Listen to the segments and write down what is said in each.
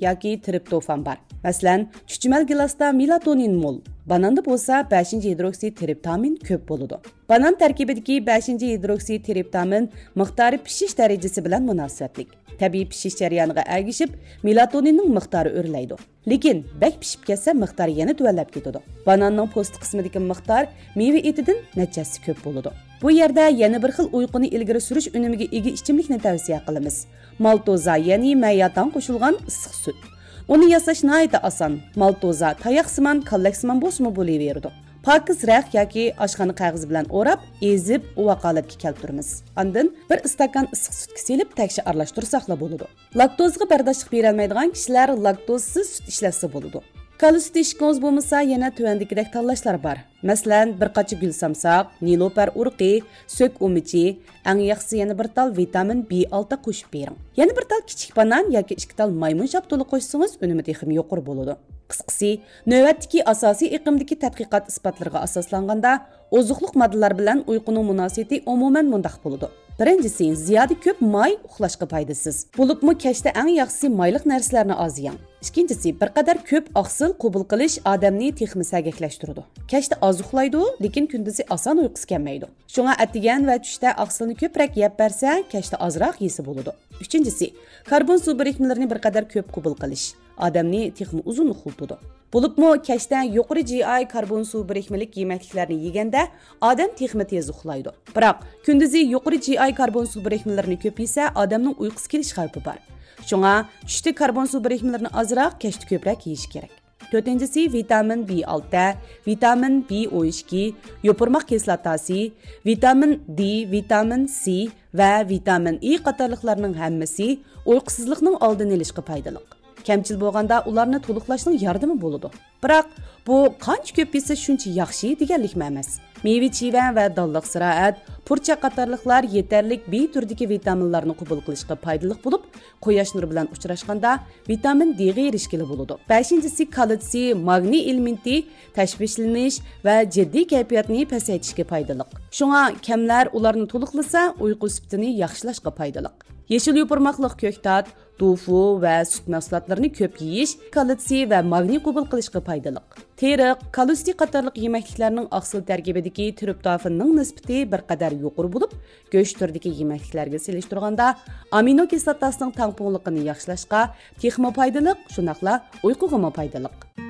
yoki triptofan bor. Masalan, chuchmal gilasda melatonin mol, bananda bo'lsa 5-hidroksitriptamin ko'p bo'ladi. Banan tarkibidagi 5-hidroksitriptamin miqdori pishish darajasi bilan munosabatli. Tabiiy pishish jarayoniga ergishib, melatoninning miqdori o'rlaydi. Lekin bak pishib ketsa miqdori yana tuvanlab ketadi. Bananning po'sti qismidagi miqdor meva etidan nechasi ko'p bo'ladi. Bu yerda yana bir xil uyquni ilgari surish unimiga ega ichimlikni tavsiya qilamiz. Maltoza, ya'ni mayyadan qo'shilgan issiq sut. Uni yasash nihoyat oson. Maltoza tayoqsimon, kallaksiman bo'lsa bo'laveradi. Pakiz raq yoki oshxona qog'ozi bilan o'rab, ezib, uvoqalatga keltiramiz. Ondan bir istakan issiq sutga selib, takshi aralashtirsak bo'ladi. Laktozga bardoshlik bera olmaydigan kishilar laktozsiz sut ishlatsa bo'ladi. Kalısit ishqingiz bo'lmasa, yana tuvandagidek tanlashlar bor. Masalan, bir qacha gul samsaq, nilofar urqi, so'k umichi, eng yaxshisi yana bir tal vitamin B6 qo'shib bering. Yana bir tal kichik banan yoki 2 tal maymun shaptuli qo'shsangiz, unumi texim yuqori bo'ladi. Qisqasi, navbatdagi asosiy iqimdagi tadqiqot isbotlariga asoslanganda, ozuqliq moddalar bilan uyquning munosabati umuman mundaq bo'ladi. Birinchisi, ziyoda ko'p may uxlashga foydasiz. Bo'libmi kashda eng yaxshisi mayliq narsalarni oz yeng. Ikkinchisi, bir qadar ko'p oqsil qabul qilish odamni texmi sagaklashtiradi. Kashda oz uxlaydi, lekin kunduzi oson uyqusi kelmaydi. Shunga atigan va tushda oqsilni ko'proq yeb bersa, kashda ozroq yesa bo'ladi. Uchinchisi, karbon suv birikmalarini bir qadar ko'p qabul qilish odamni texmi uzun uxlatadi. Bo'libmi kashda yuqori GI karbon suv birikmalik yemekliklarni yeganda odam texmi tez uxlaydi. Biroq kunduzi yuqori GI karbon suv birikmalarini ko'p yesa, odamning uyqusi kelish xavfi bor. Shunga tushda karbon suv birikmalarini ozroq, kashda ko'proq yeyish kerak. To'rtinchisi, vitamin B6, vitamin B12, yopirmoq kislotasi, vitamin D, vitamin C va vitamin E qatorliqlarning hammasi uyqusizlikning oldini olishga foydali. Kamchil bo'lganda ularni to'liqlashning yordami bo'ladi. Biroq bu qancha ko'p yesa shuncha yaxshi deganlik emas. Meva-cheva va dalliq ziroat, purcha qatorliqlar yetarlik B turdagi vitaminlarni qabul qilishga foydali bo'lib, quyosh nuri bilan uchrashganda vitamin D ga erishgili bo'ladi. 5-si kalsiy, magniy elementi tashvishlanish va jiddiy kayfiyatni pasaytishga foydali. Shunga kamlar ularni to'liqlasa, uyqu sifatini yaxshilashga foydali. Yeşil yopirmoqliq ko'ktat, tofu va sut mahsulotlarini ko'p yeyish kalsiy va magniy qabul qilishga foydali. Teriq, kalsiy qatorliq yemekliklarning oqsil tarkibidagi triptofanning nisbati bir qadar yuqori bo'lib, go'sht turidagi yemekliklarga selishtirganda amino kislotasining tangpunligini yaxshilashga texmo foydali, shunaqla uyquga foydali.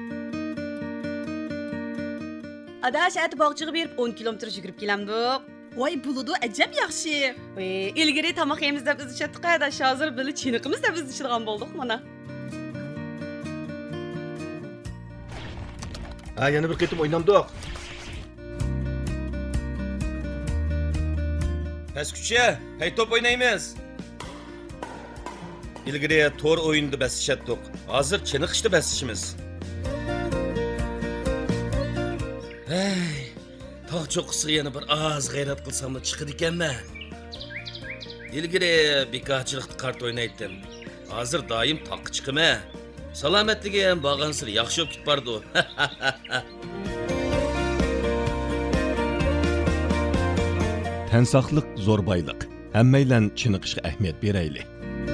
Adash at bog'chiga berib 10 kilometr yugurib kelamdik. Voy buludu ajab yaxshi. İlgari tamoq yeymiz deb biz chatdik, adash hozir bili chiniqimiz deb biz ichirgan bo'ldik mana. Yana bir qitim o'ynamdik. Paskucha, hey top o'ynaymiz. İlgari to'r o'yinda basishatdik. Hozir chiniqishda basishimiz. Hey, tog' cho'qqisiga yana bir oz g'ayrat qilsam chiqadi ekanman. İlgari bekorchilikda kart o'ynaydim. Hozir doim toqqa chiqaman. Salomatligi ham bag'ansir yaxshi bo'lib ketpardi. Tan saqliq zo'r boyliq. Hammaylan chiniqishga ahamiyat beraylik.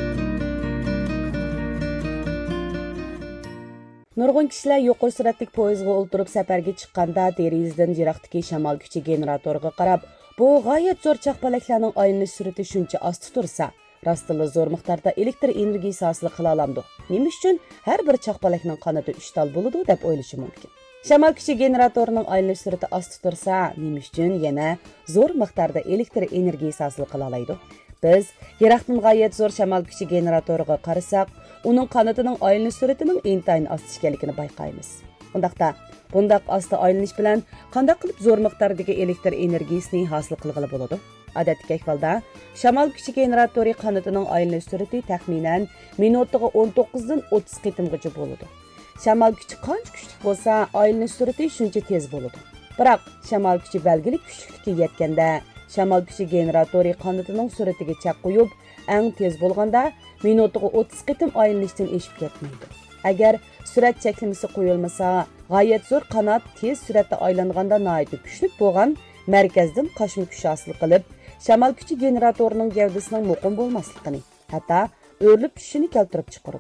Nurg'un kishilar yuqori sur'atli poyezdga o'ltirib safarga chiqqanda derazadan yiroqdagi shamol kuchi generatoriga qarab, bu g'oyat zo'r chaqpalaklarning aylanish sur'ati shuncha osti tursa, rostila zo'r miqdorda elektr energiyasi hosil qila olamiz. Nima uchun har bir chaqpalakning qanoti 3 tal bo'ladi deb o'ylashi mumkin. Shamol kuchi generatorining aylanish sur'ati osti tursa, nima uchun yana zo'r miqdorda elektr energiyasi hosil qila oladi? Biz yiroqdan g'oyat zo'r shamol kuchi generatoriga qarasak, uning qanotining aylanish sur'atining intayin osti ekanligini bayqaymiz. Undaqda bundaq osti aylanish bilan qanday qilib zo'r miqdordagi elektr energiyasini hosil qilg'ili bo'ladi? Odatdagi ahvolda shamol kuchi generatori qanotining aylanish sur'ati taxminan minutiga 19 dan 30 qitimgacha bo'ladi. Shamol kuchi qancha kuchli bo'lsa, aylanish sur'ati shuncha tez bo'ladi. Biroq shamol kuchi belgili kuchlikka yetganda shamol kuchi generatori qanotining sur'atiga chaq qo'yib, eng tez bo'lganda minutiga 30 qitim aylanishdan eshib ketmaydi. Agar sur'at cheklamasi qo'yilmasa, g'oyat zo'r qanot tez sur'atda aylanganda nihoyat kuchli bo'lgan markazdan qo'shma kuch hosil qilib, shamol kuchi generatorining gavdasining muqim bo'lmasligini, hatto o'rilib tushishini keltirib chiqaradi.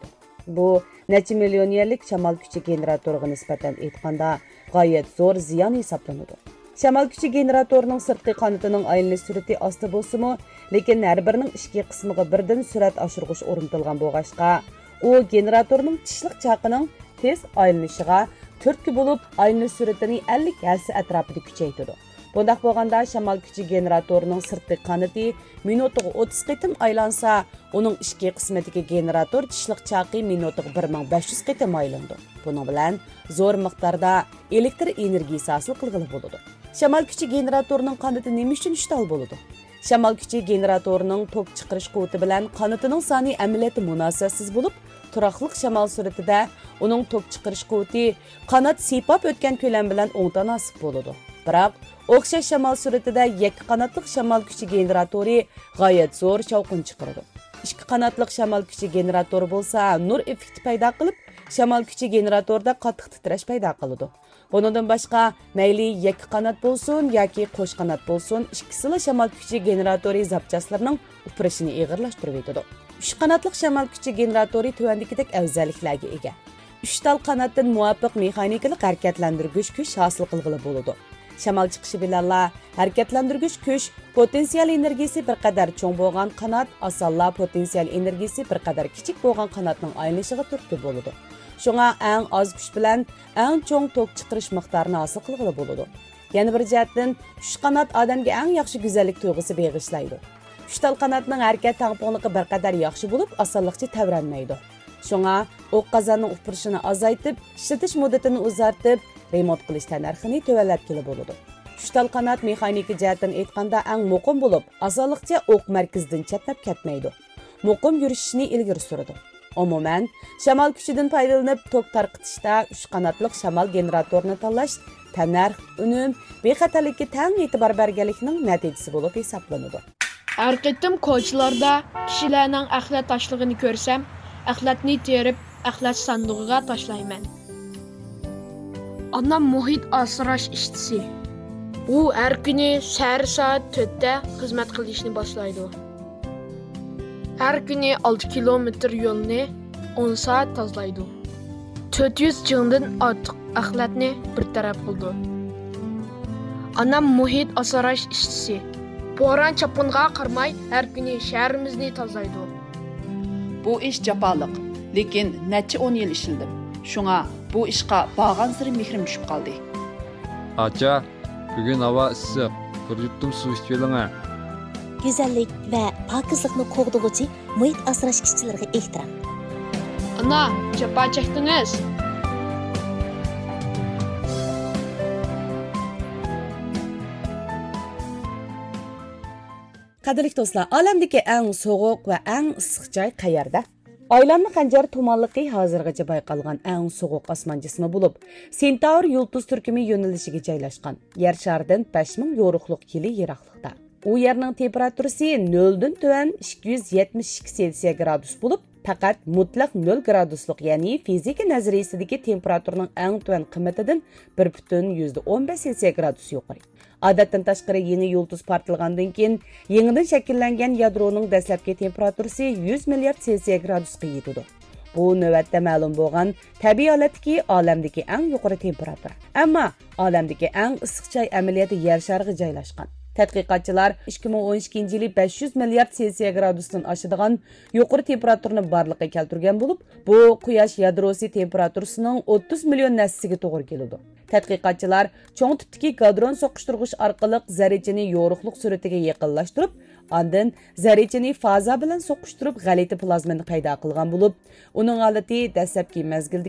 Bu necha million yerlik shamol kuchi generatoriga nisbatan aytganda g'oyat zo'r ziyon hisoblanadi. Shamol kuchi generatorining sirtqi qanotining aylanish surati osti bo'lsa-mu, lekin har birining ichki qismiga birdan surat oshirg'ish o'rnatilgan bo'lg'achqa, u generatorning tishliq chaqining tez aylanishiga turtki bo'lib, aylanish suratini 50 hassa atrofida kuchaytiradi. Bundaq bo'lganda shamol kuchi generatorining sirtqi qanoti minutiga 30 qitim aylansa, uning ichki qismidagi generator tishliq chaqi minutiga 1500 qitim aylanadi. Buning bilan zo'r miqdorda elektr energiyasi hosil qilgili bo'ladi. Shamol kuchi generatorining qanoti nima uchun ishtal bo'ladi? Shamol kuchi generatorining tok chiqarish quvvati bilan qanotining soni amaliyotda munosabatsiz bo'lib, turaqliq shamol suratida uning tok chiqarish quvvati qanot sepab o'tgan ko'lam bilan o'ngtanasib bo'ladi. Biroq o'xshash shamol suratida yakka qanotliq shamol kuchi generatori g'oyat zo'r shovqin chiqaradi. Ikki qanotliq shamol kuchi generatori bo'lsa, nur effekti paydo qilib, shamol kuchi generatorda qattiq titrash paydo qiladi. Bundan boshqa, mayli yakka qanot bo'lsin yoki qo'sh qanot bo'lsin, ikkisila shamol kuchi generatori zapchaslarining upurishini og'irlashtirib o'tadi. 3 qanotliq shamol kuchi generatori tuvandagidek afzalliklarga ega. 3 tal qanotdan muvofiq mexanikalik harakatlantirgich kuch hosil qilgili bo'ladi. Shamol chiqishi bilan harakatlantirgich kuch potensial energiyasi bir qadar cho'ng bo'lgan qanot, osonla potensial energiyasi bir qadar kichik bo'lgan qanotning aylanishiga turtki bo'ladi. Shunga eng oz kuch bilan eng cho'ng tok chiqarish miqdorini hosil qilgili bo'ladi. Yana bir jihatdan 3 qanot odamga eng yaxshi go'zallik tuyg'usi bag'ishlaydi. 3 tal qanotning harakat tangpongligi bir qadar yaxshi bo'lib, osonlikcha tavranmaydi. Shunga o'q qazonning upurishini azaytib, ishlatish muddatini uzartib, remont qilish narxini tuvallatkili bo'ladi. 3 tal qanot mexanika jihatdan aytganda eng muqim bo'lib, osonlikcha o'q markazidan chetnab ketmaydi. Muqim yurishini ilgari suradi. Umuman, shamol kuchidan foydalanib tok tarqitishda 3 qanotliq shamol generatorni tanlash tanarx, unum, bexatarlikka tang e'tibor berganlikning natijasi bo'lib hisoblanadi. Har qitim ko'chalarda kishilarning axlat tashlig'ini ko'rsam, axlatni terib, axlat sandig'iga tashlayman. Anam muhit asrash ishtisi. U har kuni soat 4 da xizmat qilishni boshlaydi. Har kuni 6 kilometr yo'lni 10 soat tozalaydi. 400 jingdan ortiq axlatni bir taraf qildi. Anam muhit asrash ishtisi. Bo'ron chapinga qarmay har kuni shahrimizni tozalaydi. Bu ish jafoliq, lekin necha 10 yil ishildim. Shunga bu ishqa bag'an siri mehrim tushib qoldi. Acha, bugun havo issiq. Bir yuttum suv ichib oling-a. Güzellik ve pakizlikni qo'g'dug'uchi muhit asrash ishchilariga ehtirom. Ana, jafo chekdingiz. Qadrli do'stlar, olamdagi eng sovuq va eng issiq joy qayerda? Aylanma xanjar tumanligi hozirgacha bayqalgan eng sovuq osmon jismi bo'lib, Centaur yulduz turkumi yo'nalishiga joylashgan. Yer sharidan 5000 yo'riqlik yili yiroqlikda. U yerning temperaturasi 0 dan tuvan 272 Selsiya gradus bo'lib, faqat mutlaq 0 graduslik, ya'ni fizika nazariyasidagi temperaturning eng tuvan qiymatidan 1,15 Selsiya gradus yuqori. Odatdan tashqari yeni yulduz portlagandan keyin yangidan shakllangan yadroning dastlabki temperaturasi 100 milliard Selsiya gradusga yetadi. Bu navbatda ma'lum bo'lgan tabiiy holatdagi olamdagi eng yuqori temperatura. Ammo olamdagi eng issiq joy amaliyotda yer shariga joylashgan. Tadqiqotchilar 2012-yili 500 milliard Selsiya gradusdan oshadigan yuqori temperaturani borliqqa keltirgan bo'lib, bu quyosh yadrosi temperaturasining 30 million nassasiga to'g'ri keladi. Tadqiqotchilar cho'ng tipdagi gadron so'qishtirg'ish orqali zarrachani yo'riqlik suratiga yaqinlashtirib, ondan zarrachani faza bilan so'qishtirib g'alati plazmani paydo qilgan bo'lib, uning holati dastlabki mezgilda